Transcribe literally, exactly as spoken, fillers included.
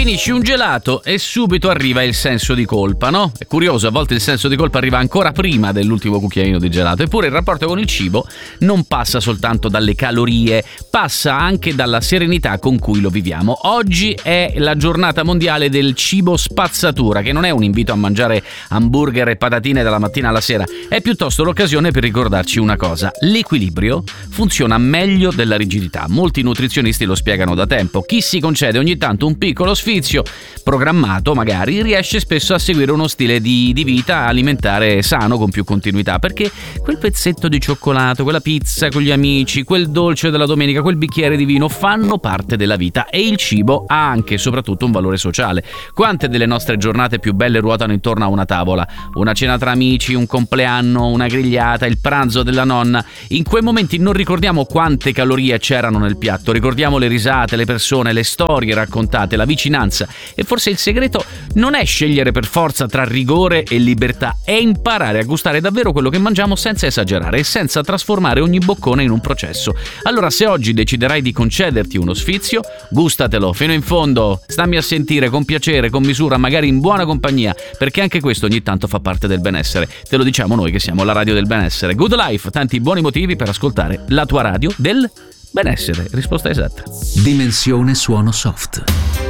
Finisci un gelato e subito arriva il senso di colpa, no? È curioso, a volte il senso di colpa arriva ancora prima dell'ultimo cucchiaino di gelato. Eppure il rapporto con il cibo non passa soltanto dalle calorie, passa anche dalla serenità con cui lo viviamo. Oggi è la giornata mondiale del cibo spazzatura, che non è un invito a mangiare hamburger e patatine dalla mattina alla sera, è piuttosto l'occasione per ricordarci una cosa: l'equilibrio funziona meglio della rigidità. Molti nutrizionisti lo spiegano da tempo. Chi si concede ogni tanto un piccolo sfizio programmato magari riesce spesso a seguire uno stile di, di vita alimentare sano con più continuità, perché quel pezzetto di cioccolato, quella pizza con gli amici, quel dolce della domenica, quel bicchiere di vino fanno parte della vita, e il cibo ha anche e soprattutto un valore sociale. Quante delle nostre giornate più belle ruotano intorno a una tavola? Una cena tra amici, un compleanno, una grigliata, il pranzo della nonna. In quei momenti non ricordiamo quante calorie c'erano nel piatto, ricordiamo le risate, le persone, le storie raccontate, la vicinanza. E forse il segreto non è scegliere per forza tra rigore e libertà, è imparare a gustare davvero quello che mangiamo senza esagerare e senza trasformare ogni boccone in un processo. Allora, se oggi deciderai di concederti uno sfizio, gustatelo fino in fondo, stammi a sentire con piacere, con misura, magari in buona compagnia, perché anche questo ogni tanto fa parte del benessere. Te lo diciamo noi che siamo la radio del benessere. Good Life, tanti buoni motivi per ascoltare la tua radio del benessere. Risposta esatta. Dimensione suono soft.